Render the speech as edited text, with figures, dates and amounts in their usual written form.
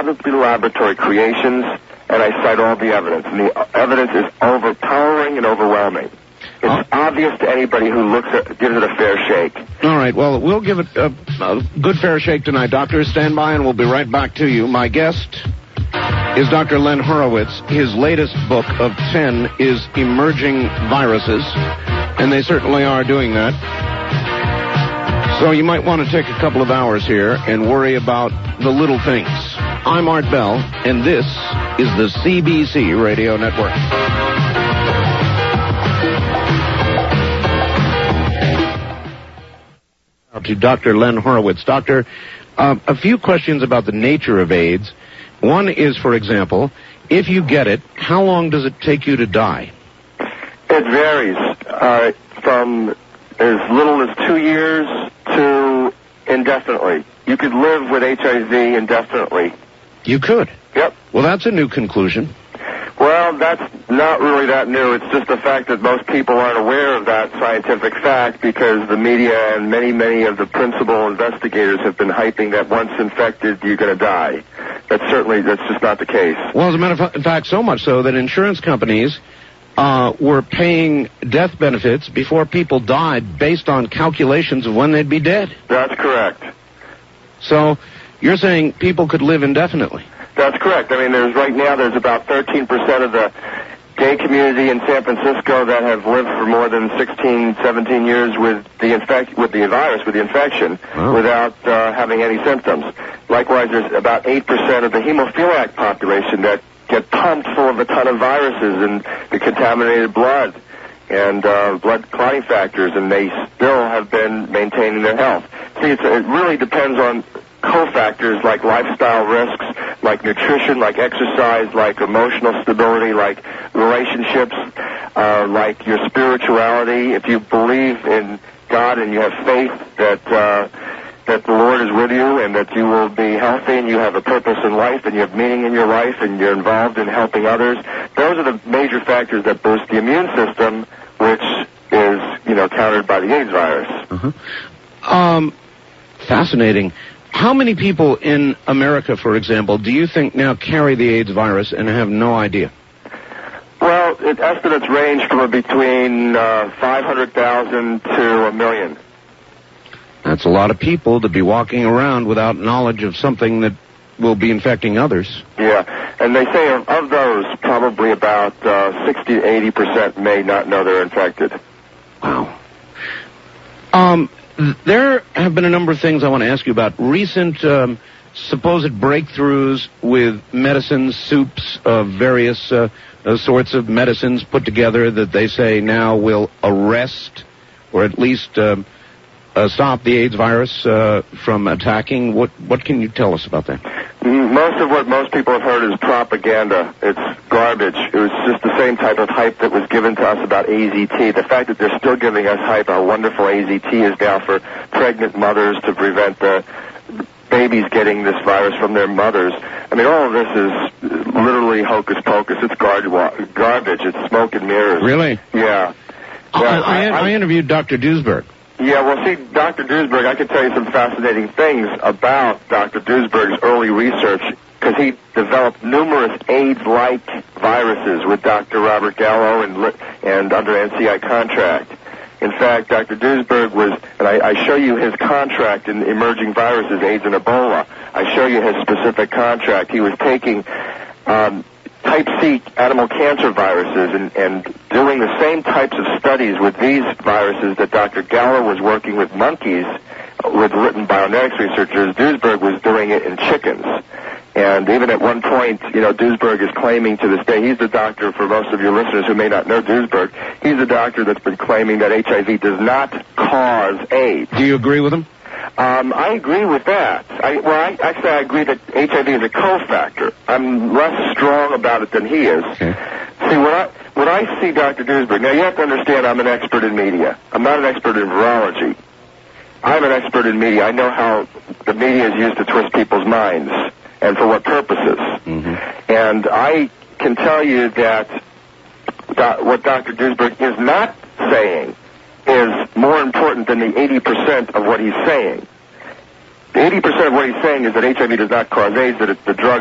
probably laboratory creations, and I cite all the evidence. And the evidence is overpowering and overwhelming. It's obvious to anybody who gives it a fair shake. All right, well, we'll give it a good fair shake tonight. Doctor, stand by and we'll be right back to you. My guest is Dr. Len Horowitz. His latest book of 10 is Emerging Viruses, and they certainly are doing that. So you might want to take a couple of hours here and worry about the little things. I'm Art Bell, and this is the CBC Radio Network. To Dr. Len Horowitz. Doctor, a few questions about the nature of AIDS. One is, for example, if you get it, how long does it take you to die? It varies from as little as 2 years to indefinitely. You could live with HIV indefinitely. You could? Yep. Well, that's a new conclusion. Well, that's not really that new. It's just the fact that most people aren't aware of that scientific fact because the media and many of the principal investigators have been hyping that once infected, you're going to die. That's just not the case. Well, as a matter of fact, so much so that insurance companies were paying death benefits before people died based on calculations of when they'd be dead. That's correct. So you're saying people could live indefinitely? That's correct. I mean, there's about 13% of the gay community in San Francisco that have lived for more than 16, 17 years with the infection, without having any symptoms. Likewise, there's about 8% of the hemophiliac population that get pumped full of a ton of viruses and the contaminated blood and blood clotting factors, and they still have been maintaining their health. See, it really depends on cofactors like lifestyle risks, like nutrition, like exercise, like emotional stability, like relationships, like your spirituality. If you believe in God and you have faith that the Lord is with you and that you will be healthy and you have a purpose in life and you have meaning in your life and you're involved in helping others, those are the major factors that boost the immune system, which is, countered by the AIDS virus. Fascinating. How many people in America, for example, do you think now carry the AIDS virus and have no idea? Well, estimates range from between 500,000 to 1 million. That's a lot of people to be walking around without knowledge of something that will be infecting others. Yeah, and they say of those, probably about 60 to 80% may not know they're infected. Wow. There have been a number of things I want to ask you about. Recent supposed breakthroughs with medicines, soups of various sorts of medicines put together that they say now will arrest or at least stop the AIDS virus from attacking. What can you tell us about that? Most of what most people have heard is propaganda. It's garbage. It was just the same type of hype that was given to us about AZT. The fact that they're still giving us hype how wonderful AZT is now for pregnant mothers to prevent the babies getting this virus from their mothers. I mean, all of this is literally hocus pocus. It's garbage. It's smoke and mirrors. Really? Yeah. I interviewed Dr. Duesberg. Yeah, well, see, Dr. Duesberg, I could tell you some fascinating things about Dr. Duesberg's early research, because he developed numerous AIDS-like viruses with Dr. Robert Gallo and under NCI contract. In fact, Dr. Duesberg was, and I show you his contract in Emerging Viruses, AIDS and Ebola. I show you his specific contract. He was taking type C animal cancer viruses and doing the same types of studies with these viruses that Dr. Gallo was working with monkeys, with written bionetics researchers. Duesberg was doing it in chickens. And even at one point, Duesberg is claiming to this day, he's the doctor, for most of your listeners who may not know Duesberg, he's the doctor that's been claiming that HIV does not cause AIDS. Do you agree with him? I agree with that. I agree that HIV is a cofactor. I'm less strong about it than he is. Okay. See, when I see Dr. Duesberg, now you have to understand I'm an expert in media. I'm not an expert in virology. I'm an expert in media. I know how the media is used to twist people's minds and for what purposes. Mm-hmm. And I can tell you that what Dr. Duesberg is not saying is more important than the 80% of what he's saying. The 80% of what he's saying is that HIV does not cause AIDS, that the drug